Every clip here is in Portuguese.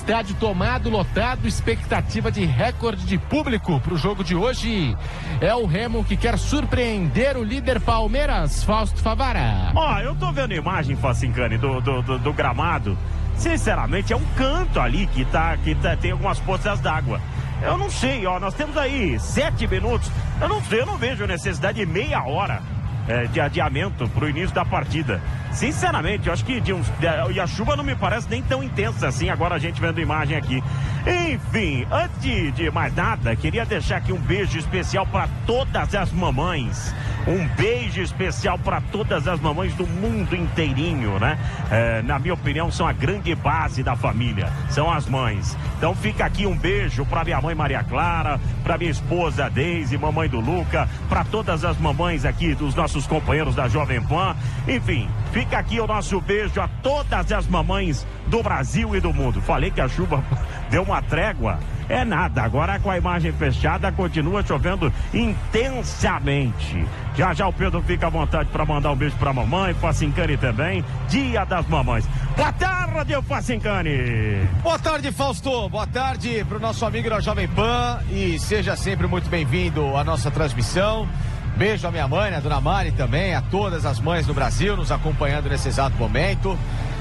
Estádio tomado, lotado, expectativa de recorde de público para o jogo de hoje. É o Remo que quer surpreender o líder Palmeiras, Fausto Favara. Eu tô vendo a imagem, Facincani, do gramado. Sinceramente, é um canto ali que tem algumas poças d'água. Eu não sei, nós temos aí 7 minutos. Eu não vejo necessidade de meia hora de adiamento pro início da partida. Sinceramente, eu acho que e a chuva não me parece nem tão intensa assim, agora a gente vendo a imagem aqui. Enfim, antes de mais nada, queria deixar aqui um beijo especial para todas as mamães. Um beijo especial para todas as mamães do mundo inteirinho, né? Na minha opinião, são a grande base da família, são as mães. Então fica aqui um beijo para minha mãe Maria Clara, para minha esposa Deise, mamãe do Luca, para todas as mamães aqui dos nossos companheiros da Jovem Pan. Enfim, fica aqui o nosso beijo a todas as mamães do Brasil e do mundo. Falei que a chuva deu uma trégua. É nada, agora com a imagem fechada continua chovendo intensamente. Já o Pedro fica à vontade para mandar um beijo para a mamãe, Facincani também, Dia das Mamães. Boa tarde, Facincani. Boa tarde, Fausto. Boa tarde para o nosso amigo da Jovem Pan e seja sempre muito bem-vindo à nossa transmissão. Beijo à minha mãe, a dona Mari também, a todas as mães do Brasil nos acompanhando nesse exato momento.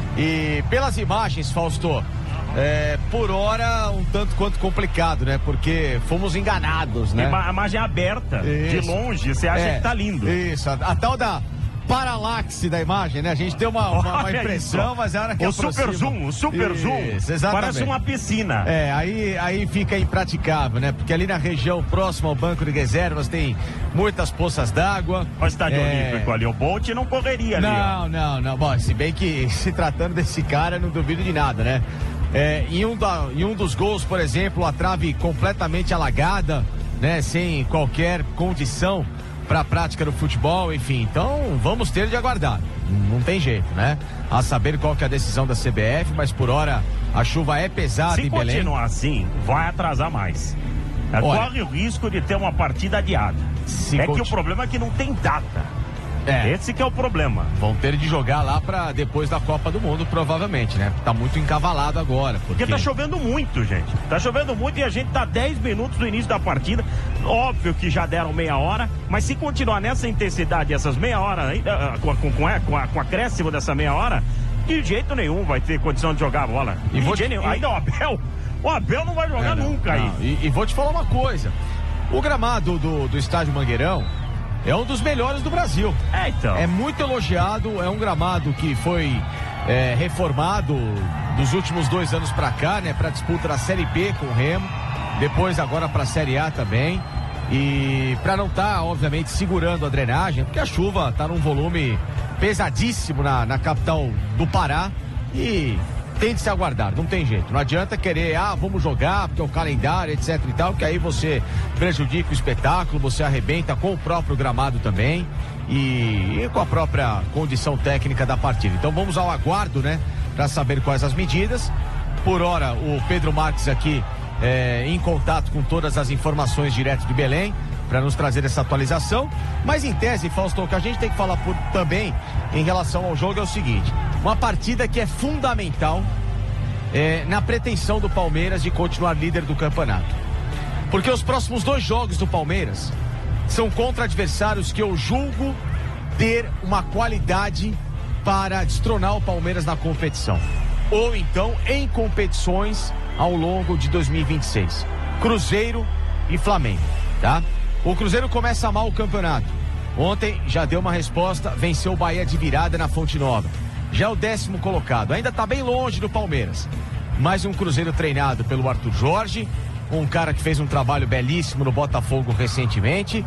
E pelas imagens, Fausto, por hora um tanto quanto complicado, né? Porque fomos enganados, né? A imagem aberta, de longe, você acha que tá lindo. Isso, a tal da paralaxe da imagem, né? A gente deu uma impressão, mas a hora que o super zoom, exatamente. Parece uma piscina. Aí fica impraticável, né? Porque ali na região próxima ao banco de reservas tem muitas poças d'água. O estádio olímpico ali, o Bolt não correria ali. Não. Bom, se bem que se tratando desse cara, não duvido de nada, né? Em um dos gols, por exemplo, a trave completamente alagada, né? Sem qualquer condição para a prática do futebol, enfim. Então, vamos ter de aguardar. Não tem jeito, né? A saber qual que é a decisão da CBF, mas por hora a chuva é pesada em Belém. Se continuar assim, vai atrasar mais. Corre o risco de ter uma partida adiada. Que o problema é que não tem data. Esse que é o problema. Vão ter de jogar lá para depois da Copa do Mundo, provavelmente, né? Tá muito encavalado agora. Porque tá chovendo muito, gente. Tá chovendo muito e a gente tá 10 minutos do início da partida. Óbvio que já deram meia hora, mas se continuar nessa intensidade, essas meia hora, com acréscimo dessa meia hora, de jeito nenhum vai ter condição de jogar a bola. Ainda o Abel não vai jogar nunca aí. E vou te falar uma coisa. O gramado do estádio Mangueirão é um dos melhores do Brasil. Então. É muito elogiado, é um gramado que foi reformado dos últimos 2 anos pra cá, né? Pra disputa da Série B com o Remo, depois agora pra Série A também. E pra não estar, obviamente, segurando a drenagem, porque a chuva tá num volume pesadíssimo na capital do Pará e tem de se aguardar, não tem jeito. Não adianta querer, vamos jogar, porque é o calendário, etc e tal, que aí você prejudica o espetáculo, você arrebenta com o próprio gramado também e com a própria condição técnica da partida. Então vamos ao aguardo, né, para saber quais as medidas. Por hora, o Pedro Marques aqui em contato com todas as informações direto de Belém, para nos trazer essa atualização. Mas em tese, Fausto, o que a gente tem que falar também em relação ao jogo é o seguinte: uma partida que é fundamental na pretensão do Palmeiras de continuar líder do campeonato. Porque os próximos 2 jogos do Palmeiras são contra adversários que eu julgo ter uma qualidade para destronar o Palmeiras na competição. Ou então em competições ao longo de 2026. Cruzeiro e Flamengo, tá? O Cruzeiro começa mal o campeonato. Ontem já deu uma resposta, venceu o Bahia de virada na Fonte Nova. Já é o 10º colocado, ainda está bem longe do Palmeiras. Mais um Cruzeiro treinado pelo Arthur Jorge, um cara que fez um trabalho belíssimo no Botafogo recentemente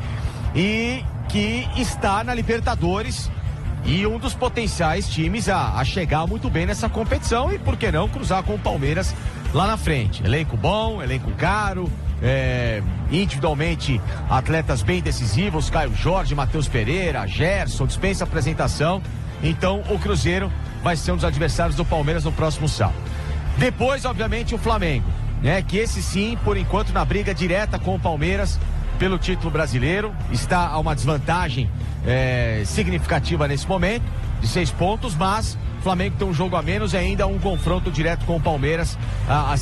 e que está na Libertadores e um dos potenciais times a chegar muito bem nessa competição e, por que não, cruzar com o Palmeiras lá na frente. Elenco bom, elenco caro, individualmente atletas bem decisivos, Caio Jorge, Matheus Pereira, Gerson, dispensa apresentação. Então o Cruzeiro vai ser um dos adversários do Palmeiras no próximo sábado. Depois, obviamente, o Flamengo, né? Que esse sim, por enquanto, na briga direta com o Palmeiras pelo título brasileiro, está a uma desvantagem significativa nesse momento, de 6 pontos, mas o Flamengo tem um jogo a menos e ainda um confronto direto com o Palmeiras